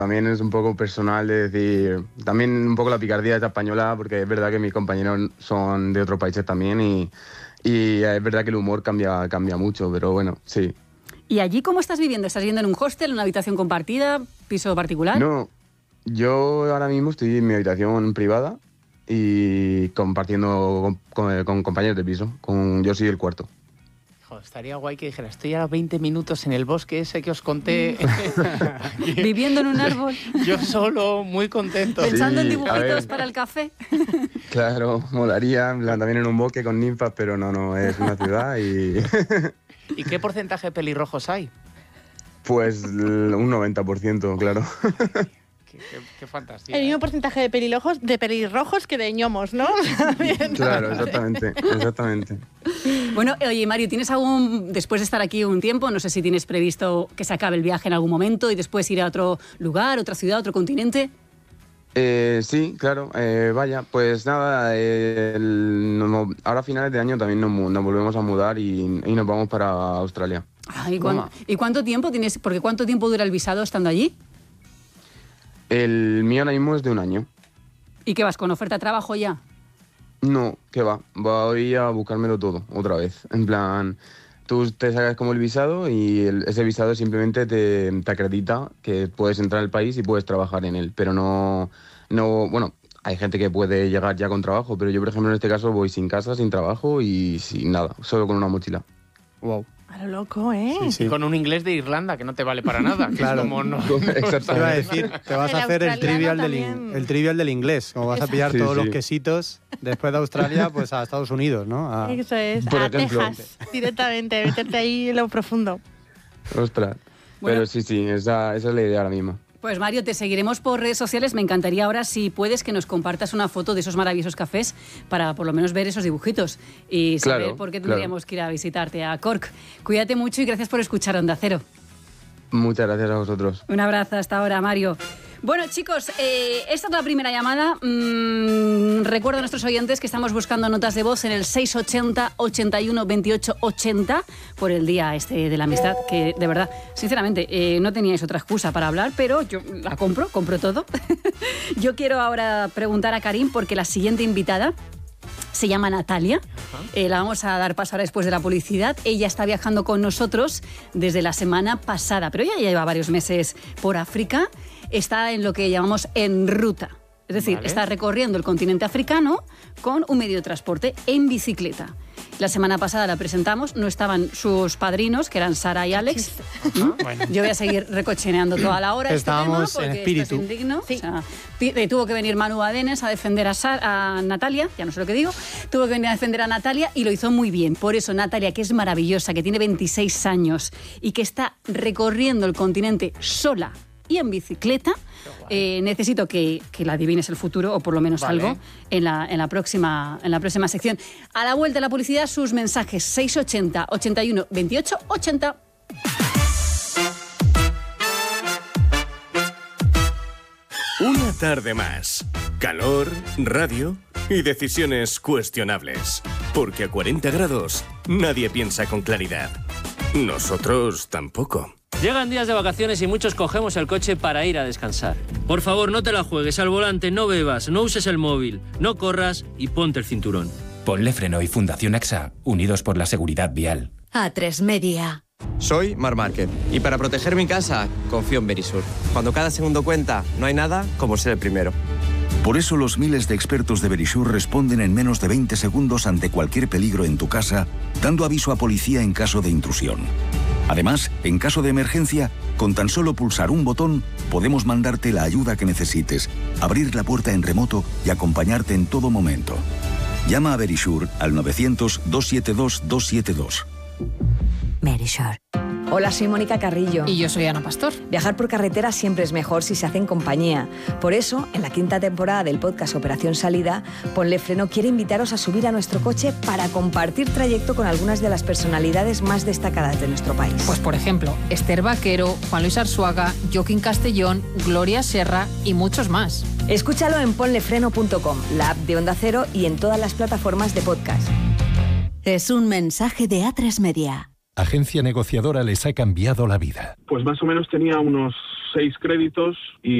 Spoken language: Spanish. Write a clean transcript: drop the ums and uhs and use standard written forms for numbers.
También es un poco personal, es decir, también un poco la picardía esta española, porque es verdad que mis compañeros son de otros países también y es verdad que el humor cambia mucho, pero bueno, sí. ¿Y allí cómo estás viviendo? ¿Estás viviendo en un hostel, en una habitación compartida, piso particular? No, yo ahora mismo estoy en mi habitación privada y compartiendo con compañeros de piso, yo soy el cuarto. Estaría guay que dijera, estoy a 20 minutos en el bosque ese que os conté. Viviendo en un árbol. Yo solo, muy contento. Pensando en dibujitos para el café. Claro, molaría, también en un bosque con ninfas, pero no, es una ciudad y... ¿Y qué porcentaje de pelirrojos hay? Pues un 90%, claro. Qué fantasía. El mismo porcentaje de pelirrojos que de ñomos, ¿no? Claro, exactamente. Bueno, oye, Mario, ¿tienes después de estar aquí un tiempo, no sé si tienes previsto que se acabe el viaje en algún momento y después ir a otro lugar, otra ciudad, otro continente? Sí, claro. Vaya, pues nada, ahora a finales de año también nos volvemos a mudar y nos vamos para Australia. ¿Y cuánto tiempo tienes? Porque ¿cuánto tiempo dura el visado estando allí? El mío ahora mismo es de 1 año. ¿Y qué vas, con oferta de trabajo ya? No, ¿qué va? Voy a buscármelo todo, otra vez. En plan, tú te sacas como el visado y ese visado simplemente te acredita que puedes entrar al país y puedes trabajar en él. Pero no, bueno, hay gente que puede llegar ya con trabajo, pero yo, por ejemplo, en este caso voy sin casa, sin trabajo y sin nada, solo con una mochila. Wow. A lo loco, ¿eh? Sí. Con un inglés de Irlanda que no te vale para nada. Claro. Como no. Exactamente. Iba a decir, te vas a hacer el trivial del inglés. Como vas a pillar todos los quesitos después de Australia, pues a Estados Unidos, ¿no? Eso es, por a ejemplo. Texas, directamente, meterte ahí en lo profundo. Ostras. Bueno. Pero sí, esa es la idea ahora mismo. Pues Mario, te seguiremos por redes sociales. Me encantaría ahora, si puedes, que nos compartas una foto de esos maravillosos cafés para por lo menos ver esos dibujitos y saber por qué tendríamos que ir a visitarte a Cork. Cuídate mucho y gracias por escuchar Onda Cero. Muchas gracias a vosotros. Un abrazo hasta ahora, Mario. Bueno, chicos, esta es la primera llamada. Recuerdo a nuestros oyentes que estamos buscando notas de voz en el 680 81 28 80 por el día de la amistad, que de verdad, sinceramente, no teníais otra excusa para hablar, pero yo la compro todo. Yo quiero ahora preguntar a Karim porque la siguiente invitada se llama Natalia. La vamos a dar paso ahora después de la publicidad. Ella está viajando con nosotros desde la semana pasada, pero ella ya lleva varios meses por África. Está en lo que llamamos en ruta. Es decir, está recorriendo el continente africano con un medio de transporte en bicicleta. La semana pasada la presentamos, no estaban sus padrinos, que eran Sara y Alex. Bueno. Yo voy a seguir recocheneando toda la hora. Estábamos en espíritu. Esto es indigno. Sí. O sea, tuvo que venir Manu Adenes a defender a Natalia, ya no sé lo que digo, tuvo que venir a defender a Natalia y lo hizo muy bien. Por eso Natalia, que es maravillosa, que tiene 26 años y que está recorriendo el continente sola y en bicicleta, necesito que la adivines el futuro, o por lo menos algo, en la próxima sección. A la vuelta de la publicidad, sus mensajes 680 81 28 80. Una tarde más. Calor, radio y decisiones cuestionables. Porque a 40 grados nadie piensa con claridad. Nosotros tampoco. Llegan días de vacaciones y muchos cogemos el coche para ir a descansar. Por favor, no te la juegues al volante, no bebas, no uses el móvil, no corras y ponte el cinturón. Ponle Freno y Fundación AXA, unidos por la seguridad vial. A3 Media. Soy Marc Márquez y para proteger mi casa confío en Verisur. Cuando cada segundo cuenta, no hay nada como ser el primero. Por eso los miles de expertos de Verisur responden en menos de 20 segundos ante cualquier peligro en tu casa, dando aviso a policía en caso de intrusión. Además, en caso de emergencia, con tan solo pulsar un botón, podemos mandarte la ayuda que necesites, abrir la puerta en remoto y acompañarte en todo momento. Llama a Verisur al 900-272-272. Verisur. Hola, soy Mónica Carrillo. Y yo soy Ana Pastor. Viajar por carretera siempre es mejor si se hace en compañía. Por eso, en la 5ª temporada del podcast Operación Salida, Ponle Freno quiere invitaros a subir a nuestro coche para compartir trayecto con algunas de las personalidades más destacadas de nuestro país. Pues por ejemplo, Esther Vaquero, Juan Luis Arzuaga, Joaquín Castellón, Gloria Serra y muchos más. Escúchalo en ponlefreno.com, la app de Onda Cero y en todas las plataformas de podcast. Es un mensaje de A3 Media. Agencia negociadora les ha cambiado la vida. Pues más o menos tenía unos 6 créditos y